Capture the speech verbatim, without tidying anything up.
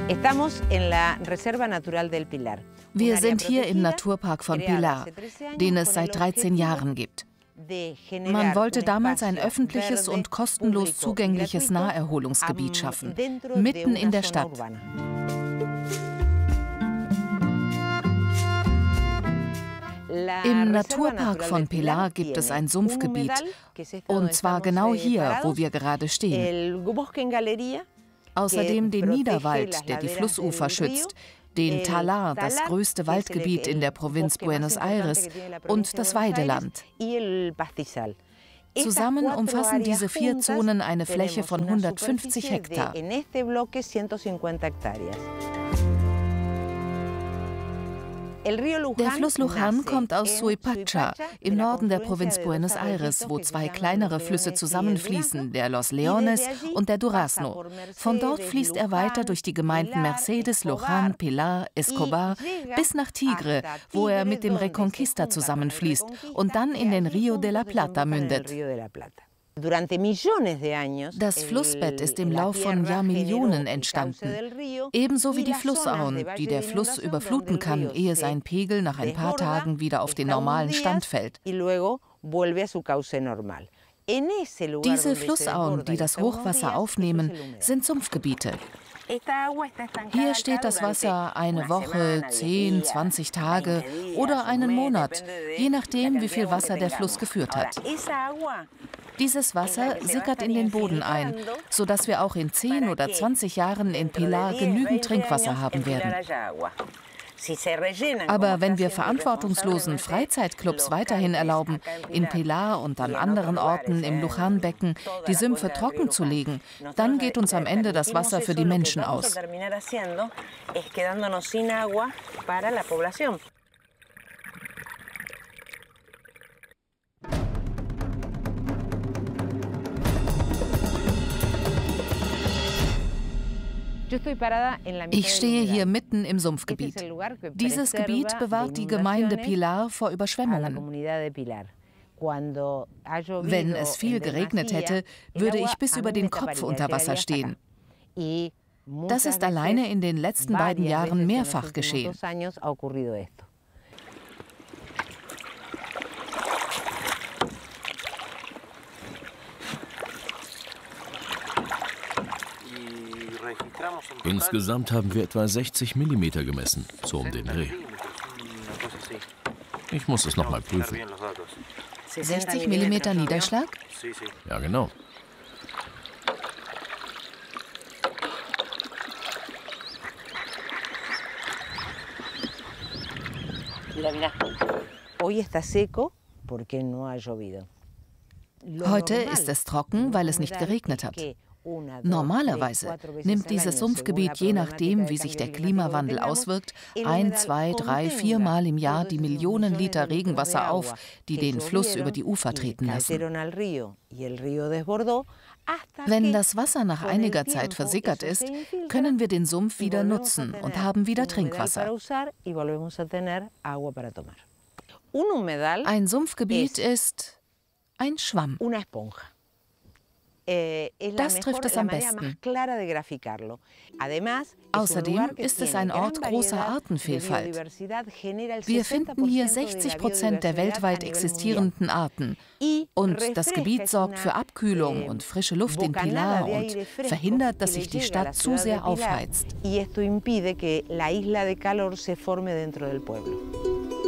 Wir sind hier im Naturpark von Pilar, den es seit dreizehn Jahren gibt. Man wollte damals ein öffentliches und kostenlos zugängliches Naherholungsgebiet schaffen, mitten in der Stadt. Im Naturpark von Pilar gibt es ein Sumpfgebiet, und zwar genau hier, wo wir gerade stehen. Außerdem den Niederwald, der die Flussufer schützt, den Talar, das größte Waldgebiet in der Provinz Buenos Aires, und das Weideland. Zusammen umfassen diese vier Zonen eine Fläche von hundertfünfzig Hektar. Der Fluss Luján kommt aus Suipacha, im Norden der Provinz Buenos Aires, wo zwei kleinere Flüsse zusammenfließen, der Los Leones und der Durazno. Von dort fließt er weiter durch die Gemeinden Mercedes, Luján, Pilar, Escobar bis nach Tigre, wo er mit dem Reconquista zusammenfließt und dann in den Rio de la Plata mündet. Das Flussbett ist im Lauf von Jahrmillionen entstanden, ebenso wie die Flussauen, die der Fluss überfluten kann, ehe sein Pegel nach ein paar Tagen wieder auf den normalen Stand fällt. Diese Flussauen, die das Hochwasser aufnehmen, sind Sumpfgebiete. Hier steht das Wasser eine Woche, zehn, zwanzig Tage oder einen Monat, je nachdem, wie viel Wasser der Fluss geführt hat. Dieses Wasser sickert in den Boden ein, sodass wir auch in zehn oder zwanzig Jahren in Pilar genügend Trinkwasser haben werden. Aber wenn wir verantwortungslosen Freizeitclubs weiterhin erlauben, in Pilar und an anderen Orten im Luján-Becken die Sümpfe trocken zu legen, dann geht uns am Ende das Wasser für die Menschen aus. Ich stehe hier mitten im Sumpfgebiet. Dieses Gebiet bewahrt die Gemeinde Pilar vor Überschwemmungen. Wenn es viel geregnet hätte, würde ich bis über den Kopf unter Wasser stehen. Das ist alleine in den letzten beiden Jahren mehrfach geschehen. Insgesamt haben wir etwa sechzig Millimeter gemessen, so um den Dreh. Ich muss es noch mal prüfen. sechzig Millimeter Niederschlag? Ja, genau. Heute ist es trocken, weil es nicht geregnet hat. Normalerweise nimmt dieses Sumpfgebiet, je nachdem, wie sich der Klimawandel auswirkt, ein, zwei, drei, vier Mal im Jahr die Millionen Liter Regenwasser auf, die den Fluss über die Ufer treten lassen. Wenn das Wasser nach einiger Zeit versickert ist, können wir den Sumpf wieder nutzen und haben wieder Trinkwasser. Ein Sumpfgebiet ist ein Schwamm. Das trifft es am besten. Außerdem ist es ein Ort großer Artenvielfalt. Wir finden hier sechzig Prozent der weltweit existierenden Arten. Und das Gebiet sorgt für Abkühlung und frische Luft in Pilar und verhindert, dass sich die Stadt zu sehr aufheizt.